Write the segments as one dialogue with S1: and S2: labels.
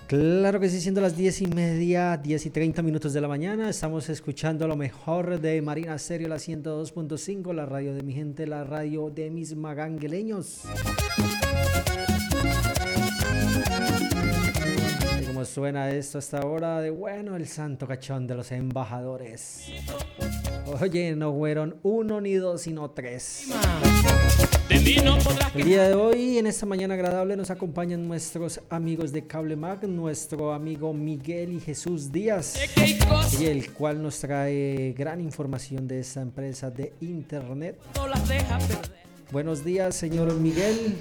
S1: Claro que sí, siendo las 10:30, 10:30 de la mañana, estamos escuchando lo mejor de Marina Stereo, la 102.5, la radio de mi gente, la radio de mis magangueleños. Y como suena esto hasta ahora de bueno, el santo cachón de los embajadores. Oye, no fueron uno ni dos, sino tres. El día de hoy, en esta mañana agradable, nos acompañan nuestros amigos de CableMac, nuestro amigo Miguel y Jesús Díaz, y el cual nos trae gran información de esta empresa de internet. Buenos días, señor Miguel.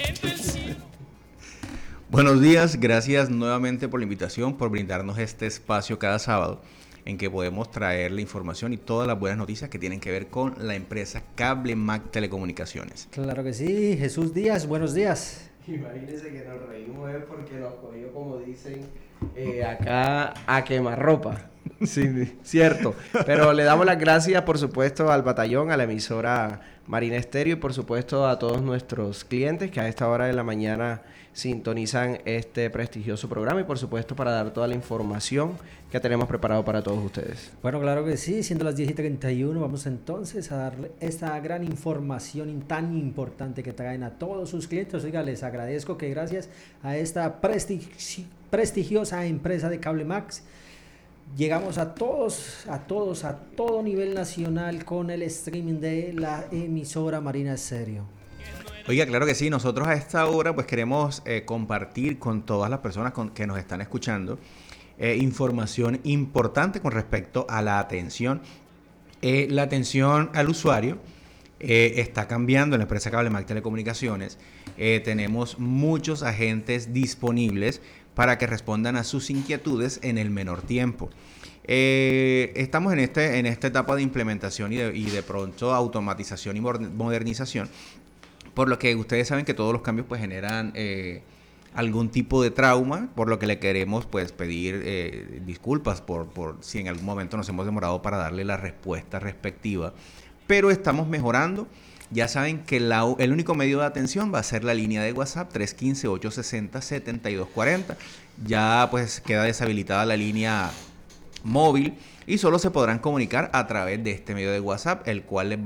S2: Buenos días, gracias nuevamente por la invitación, por brindarnos este espacio cada sábado en que podemos traer la información y todas las buenas noticias que tienen que ver con la empresa CableMac Telecomunicaciones.
S1: Claro que sí, Jesús Díaz, buenos días.
S3: Imagínense que nos reímos porque nos cogió, como dicen acá, a quemarropa. Sí, cierto. Pero le damos las gracias, por supuesto, al batallón, a la emisora Marina Stereo y, por supuesto, a todos nuestros clientes que a esta hora de la mañana sintonizan este prestigioso programa y, por supuesto, para dar toda la información que tenemos preparado para todos ustedes.
S1: Bueno, claro que sí, siendo las 10:31, vamos entonces a darle esta gran información tan importante que traen a todos sus clientes. Oiga, les agradezco que gracias a esta prestigiosa empresa de CableMac llegamos a todo nivel nacional con el streaming de la emisora Marina Stereo.
S2: Oiga, claro que sí, nosotros a esta hora pues queremos compartir con todas las personas que nos están escuchando información importante con respecto a la atención. La atención al usuario está cambiando en la empresa CableMac Telecomunicaciones. Tenemos muchos agentes disponibles para que respondan a sus inquietudes en el menor tiempo. Estamos en esta etapa de implementación y de pronto automatización y modernización, por lo que ustedes saben que todos los cambios pues generan algún tipo de trauma, por lo que le queremos pues pedir disculpas por si en algún momento nos hemos demorado para darle la respuesta respectiva, pero estamos mejorando. Ya saben que el único medio de atención va a ser la línea de WhatsApp 315-860-7240. Ya pues queda deshabilitada la línea móvil y solo se podrán comunicar a través de este medio de WhatsApp, el cual les